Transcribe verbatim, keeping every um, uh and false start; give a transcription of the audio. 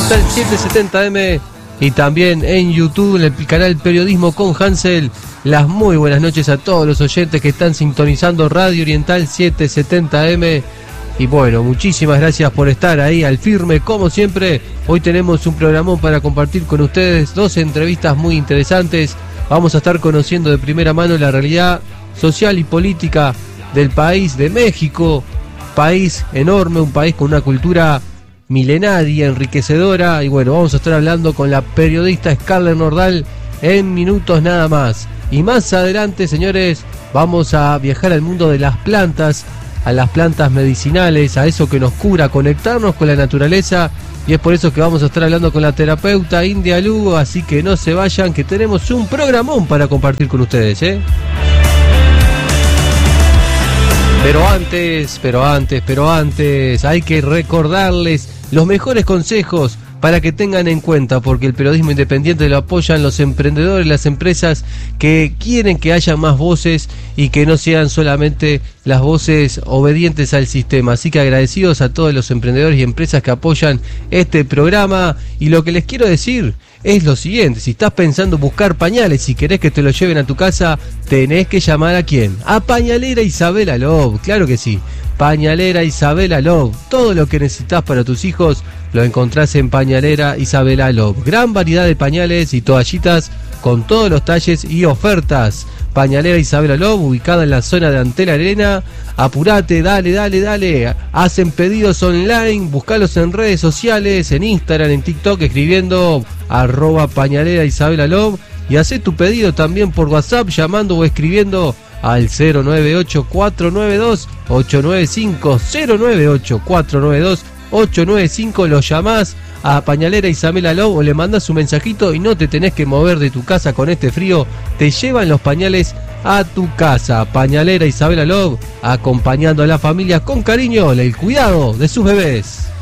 Monumental setecientos setenta eme y también en YouTube, en el canal Periodismo con Hansel. Las muy buenas noches a todos los oyentes que están sintonizando Radio Oriental setecientos setenta eme. Y bueno, muchísimas gracias por estar ahí al firme, como siempre. Hoy tenemos un programón para compartir con ustedes, dos entrevistas muy interesantes. Vamos a estar conociendo de primera mano la realidad social y política del país de México. País enorme, un país con una cultura milenaria, enriquecedora. Y bueno, vamos a estar hablando con la periodista Scarlett Nordal en minutos nada más. Y más adelante, señores, vamos a viajar al mundo de las plantas, a las plantas medicinales, a eso que nos cura, conectarnos con la naturaleza. Y es por eso que vamos a estar hablando con la terapeuta India Lugo. Así que no se vayan, que tenemos un programón para compartir con ustedes, ¿eh? Pero antes, pero antes, pero antes, hay que recordarles los mejores consejos para que tengan en cuenta, porque el periodismo independiente lo apoyan los emprendedores, las empresas que quieren que haya más voces y que no sean solamente las voces obedientes al sistema. Así que agradecidos a todos los emprendedores y empresas que apoyan este programa. Y lo que les quiero decir es lo siguiente: si estás pensando en buscar pañales, si querés que te lo lleven a tu casa, tenés que llamar ¿a quién? A Pañalera Isabela Love, claro que sí. Pañalera Isabela Love, todo lo que necesitas para tus hijos lo encontrás en Pañalera Isabela Love. Gran variedad de pañales y toallitas con todos los talles y ofertas. Pañalera Isabela Love, ubicada en la zona de Antel Arena. Apurate, dale, dale, dale. Hacen pedidos online, buscalos en redes sociales, en Instagram, en TikTok, escribiendo arroba Pañalera Isabela Love. Y hacé tu pedido también por WhatsApp, llamando o escribiendo al cero nueve ocho cuatro nueve dos ocho nueve cinco, cero nueve ocho cuatro nueve dos ocho nueve cinco. Lo llamás a Pañalera Isabela Love o le mandás un mensajito y no te tenés que mover de tu casa con este frío. Te llevan los pañales a tu casa. Pañalera Isabela Love, acompañando a la familia con cariño, el cuidado de sus bebés.